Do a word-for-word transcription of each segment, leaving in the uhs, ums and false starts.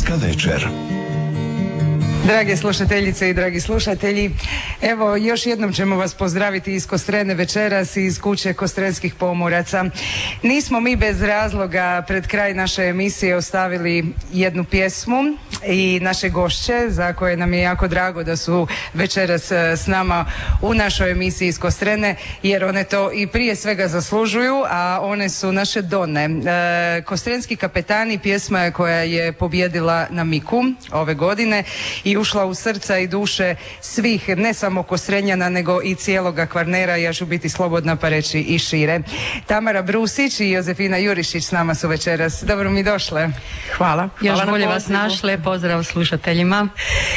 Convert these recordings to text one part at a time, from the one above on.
Kostrenička večer. Drage slušateljice i dragi slušatelji, evo još jednom ćemo vas pozdraviti iz Kostrene večeras, iz kuće Kostrenskih pomoraca. Nismo mi bez razloga pred kraj naše emisije ostavili jednu pjesmu i naše gošće, za koje nam je jako drago da su večeras s nama u našoj emisiji iz Kostrene, jer one to i prije svega zaslužuju, a one su naše Done. E, Kostrenski kapetani pjesma je koja je pobjedila na Miku ove godine i ušla u srca i duše svih, ne samo Kostrenjana, nego i cijeloga Kvarnera, ja ću biti slobodna pa reći i šire. Tamara Brusić i Jozefina Jurišić s nama su večeras. Dobro mi došle. Hvala. Još Hvala bolje vas našle, pozdrav slušateljima.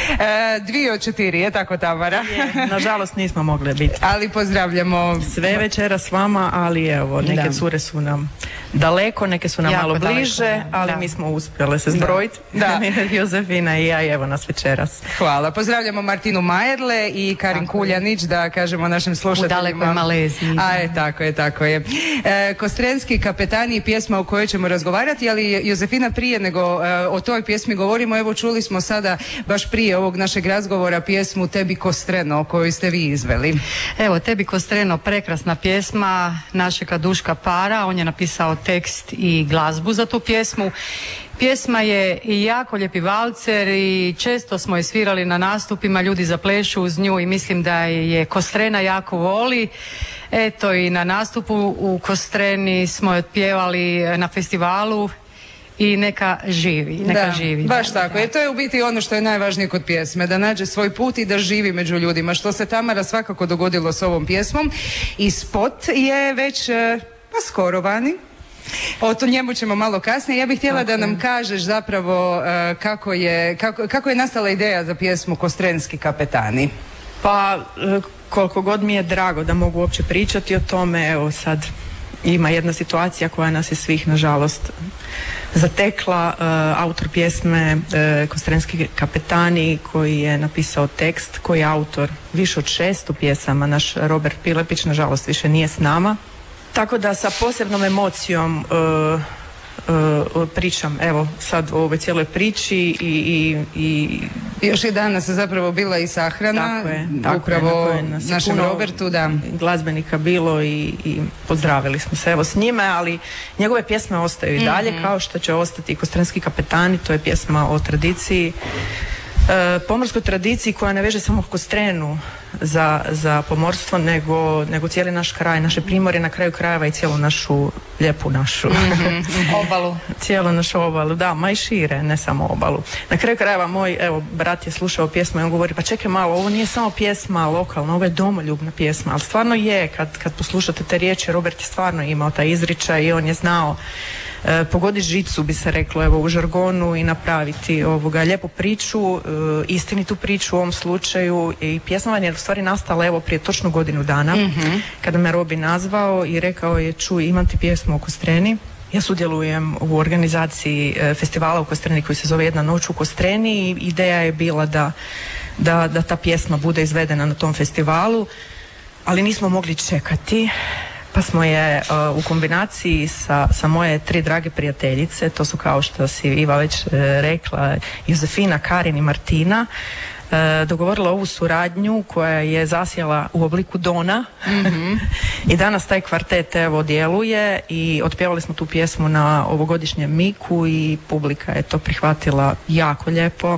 E, dvije od četiri, je tako, Tamara? Je, nažalost nismo mogli biti. Ali pozdravljamo sve večera s vama, ali evo, neke da. cure su nam daleko, neke su nam jako malo daleko, bliže, da. ali Da. mi smo uspjele se zbrojiti. Da. Jozefina i ja i evo nas večeras. Hvala. Pozdravljamo Martinu Majerle i Karin Tako Kuljanić, da kažemo našim slušateljima. U dalekoj Maleziji. A je, tako je, tako je. E, Kostrenski kapetani, pjesma o kojoj ćemo razgovarati, ali Jozefina, prije nego e, o toj pjesmi govorimo, evo čuli smo sada baš prije ovog našeg razgovora pjesmu Tebi Kostreno, koju ste vi izveli. Evo, Tebi Kostreno, prekrasna pjesma našega Duška Para, on je napisao tekst i glazbu za tu pjesmu. Pjesma je i jako lijepi valcer i često smo je svirali na nastupima, ljudi zaplešu uz nju i mislim da je Kostrena jako voli. Eto, i na nastupu u Kostreni smo je otpjevali na festivalu i neka živi, neka Da, živi. baš da, tako. da. Jer to je u biti ono što je najvažnije kod pjesme, da nađe svoj put i da živi među ljudima, što se Tamara svakako dogodilo s ovom pjesmom. I spot je već e, pa skoro vani. O to njemu ćemo malo kasnije. Ja bih htjela da nam kažeš zapravo e, kako je, kako, kako je nastala ideja za pjesmu Kostrenski kapetani. Pa e, koliko god mi je drago da mogu uopće pričati o tome, evo sad ima jedna situacija koja nas je svih nažalost zatekla. E, autor pjesme e, Kostrenski kapetani, koji je napisao tekst, koji je autor više od šesto pjesama, naš Robert Pilepić nažalost više nije s nama. Tako da sa posebnom emocijom uh, uh, pričam, evo, sad o ovoj cijeloj priči i... i, i Još i danas je zapravo bila i sahrana, tako je, tako upravo je, nas je našem puno Robertu, da. glazbenika bilo i, i pozdravili smo se evo s njime, ali njegove pjesme ostaju i dalje, mm-hmm. kao što će ostati i Kostrenski kapetani, to je pjesma o tradiciji, E, pomorskoj tradiciji koja ne veže samo Kostrenu za, za pomorstvo, nego, nego cijeli naš kraj, naše primorje, na kraju krajeva i cijelu našu lijepu našu Mm-hmm. Obalu. cijelu našu obalu, da, ma i šire, ne samo obalu. Na kraju krajeva moj, evo, brat je slušao pjesmu i on govori, pa čekaj malo, ovo nije samo pjesma lokalna, ovo je domoljubna pjesma, ali stvarno je, kad, kad poslušate te riječi, Robert je stvarno imao taj izričaj i on je znao E, pogoditi žicu, bi se reklo, evo, u žargonu i napraviti ovoga lijepu priču, e, istinitu priču u ovom slučaju. I pjesma je u stvari nastala evo prije točno godinu dana, mm-hmm. kada me Robi nazvao i rekao je, čuj, imam ti pjesmu o Kostreni. Ja sudjelujem u organizaciji e, festivala u Kostreni koji se zove Jedna noć u Kostreni i ideja je bila da, da, da ta pjesma bude izvedena na tom festivalu, ali nismo mogli čekati. Pa smo je uh, u kombinaciji sa, sa moje tri drage prijateljice, to su, kao što si Iva već uh, rekla, Jozefina, Karin i Martina, uh, dogovorila ovu suradnju koja je zasjela u obliku Dona. Mm-hmm. I danas taj kvartet evo djeluje i otpjevali smo tu pjesmu na ovogodišnjem Miku i publika je to prihvatila jako lijepo uh,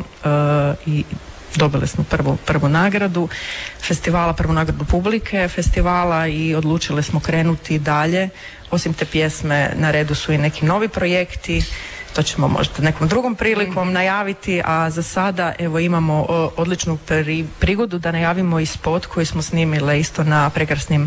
i dobili smo prvu, prvu nagradu festivala, prvu nagradu publike festivala i odlučili smo krenuti dalje. Osim te pjesme na redu su i neki novi projekti, to ćemo možda nekom drugom prilikom najaviti, a za sada evo imamo o, odličnu pri, prigodu da najavimo i spot koji smo snimili isto na prekrasnim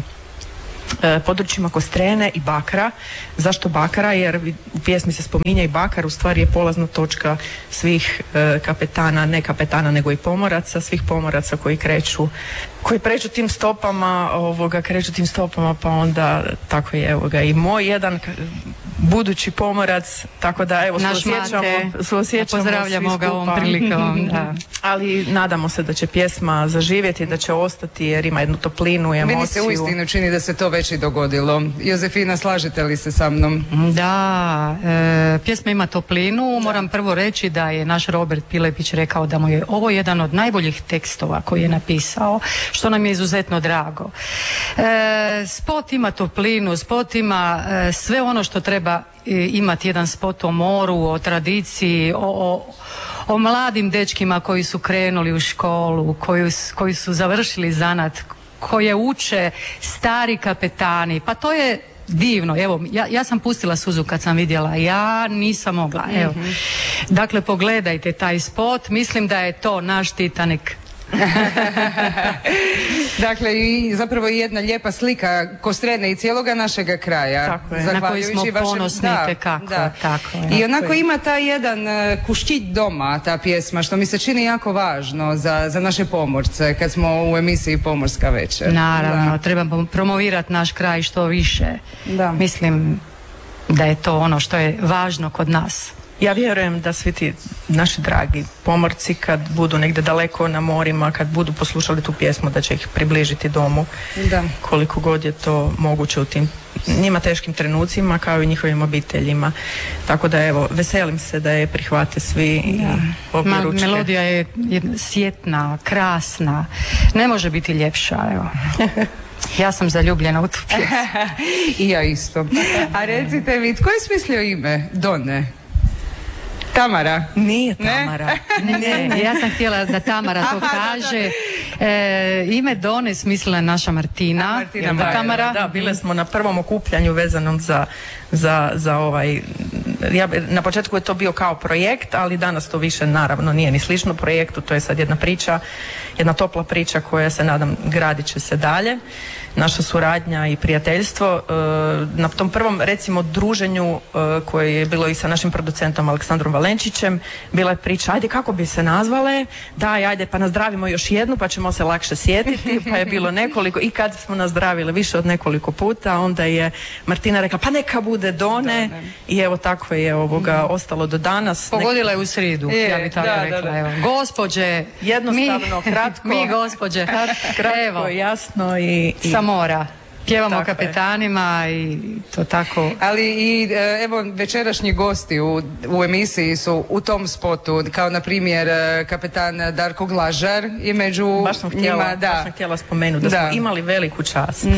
E, područjima Kostrene i Bakra. Zašto Bakra? Jer u pjesmi se spominje i Bakar, u stvari je polazna točka svih e, kapetana, ne kapetana nego i pomoraca, svih pomoraca koji kreću, koji pređu tim stopama, ovoga, kreću tim stopama, pa onda tako je, evo ga, i moj jedan budući pomorac, tako da evo Naš suosjećamo, Mate, suosjećamo pozdravljamo svi ga ovom skupa. prilikom. Da. Ali nadamo se da će pjesma zaživjeti, da će ostati jer ima jednu toplinu i emociju. Meni se uistinu čini da se to već i dogodilo. Jozefina, slažete li se sa mnom? Da, e, pjesma ima toplinu. Moram prvo reći da je naš Robert Pilepić rekao da mu je ovo jedan od najboljih tekstova koji je napisao, što nam je izuzetno drago. E, spot ima toplinu, spot ima e, sve ono što treba e, imati jedan spot o moru, o tradiciji, o, o, o mladim dečkima koji su krenuli u školu, koji, su- koji su završili zanat, koje uče stari kapetani. Pa to je divno. Evo, ja, ja sam pustila suzu kad sam vidjela, ja nisam mogla. Evo. Dakle, pogledajte taj spot, mislim da je to naš Titanic. Dakle, i zapravo i jedna lijepa slika Kostrene i cijeloga našega kraja. Tako je. Na koji Zahvaljujući smo vašem- ponosni da, itekako, da. tako je. I onako ima taj jedan e, kuščić doma, ta pjesma, što mi se čini jako važno za, za naše pomorce, kad smo u emisiji Pomorska večer. Naravno, Da. trebamo promovirati naš kraj što više. Da. Mislim da je to ono što je važno kod nas. Ja vjerujem da svi ti naši dragi pomorci kad budu negdje daleko na morima, kad budu poslušali tu pjesmu, da će ih približiti domu Da. koliko god je to moguće u tim njima teškim trenucima kao i njihovim obiteljima. Tako da evo, veselim se da je prihvate svi i Ma, objeručke. melodija je jedna sjetna, krasna, ne može biti ljepša. Evo. Ja sam zaljubljena u tu pjesmu. I ja isto. A recite mi, tko je smislio ime Done? Tamara? Nije Ne? Tamara. Ne, ne, ja sam htjela da Tamara to Aha, da, kaže. E, ime Done smislila je naša Martina. A, Martina Jel da, Majer, Tamara? Da, bile smo na prvom okupljanju vezanom za, za, za ovaj, ja, bi- na početku je to bio kao projekt, ali danas to više naravno nije ni slično projektu, to je sad jedna priča, jedna topla priča koja se nadam gradit će se dalje. Naša suradnja i prijateljstvo. e, Na tom prvom recimo druženju e, koje je bilo i sa našim producentom Aleksandrom Valenčićem, bila je priča, ajde kako bi se nazvale, daj, ajde pa nazdravimo još jednu pa ćemo se lakše sjetiti, pa je bilo nekoliko i kad smo nazdravili više od nekoliko puta, onda je Martina rekla pa neka bude Done, i evo tako je ovoga ostalo do danas. Pogodila je u sridu, Je, ja bi tako da, da, rekla. da. Evo. Gospođe, Jednostavno, mi, kratko. mi gospođe, Kratko, evo, jasno i, i sa mora. Pjevamo Tako je. kapetanima i to tako. Ali i e, evo večerašnji gosti u, u emisiji su u tom spotu, kao na primjer e, kapetan Darko Glažar i među baš sam htjela, njima, da. baš sam htjela spomenuti da, Da. smo imali veliku čast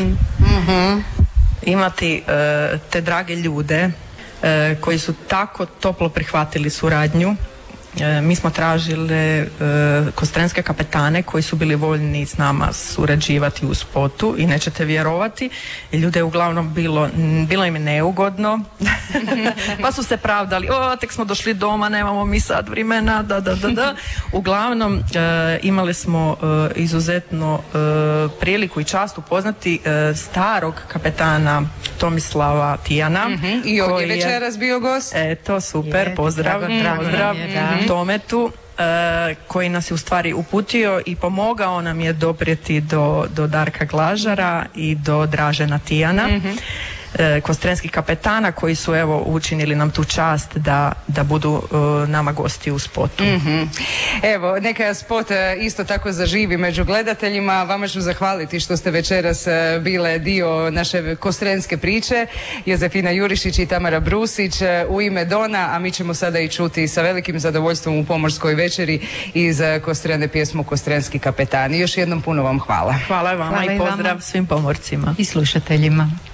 imati e, te drage ljude e, koji su tako toplo prihvatili suradnju. E, mi smo tražili e, kostrenske kapetane koji su bili voljni s nama surađivati u spotu i nećete vjerovati, ljude je uglavnom bilo, m, bilo im je neugodno pa su se pravdali, o tek smo došli doma, nemamo mi sad vremena, da da da da. Uglavnom e, imali smo e, izuzetno e, priliku i čast upoznati e, starog kapetana Tomislava Tijana. I ovdje koji je- večeras bio gost. Eto, super, Je, pozdrav, drago- drago nam pozdrav je, da. Tometu, e, koji nas je u stvari uputio i pomogao nam je doprijeti do, do Darka Glažara i do Dražena Tijana, e, kostrenskih kapetana koji su evo učinili nam tu čast da, da budu e, nama gosti u spotu. Mhm. Evo, neka spot e, isto tako zaživi među gledateljima. Vama ću zahvaliti što ste večeras e, bile dio naše kostrenske priče. Jozefina Jurišić i Tamara Brusić e, u ime Dona, a mi ćemo sada i čuti sa velikim zadovoljstvom u Pomorskoj večeri iz e, Kostrene pjesmu Kostrenski kapetani. Još jednom puno vam hvala. Hvala vama Hvala i i vama. pozdrav svim pomorcima. I slušateljima.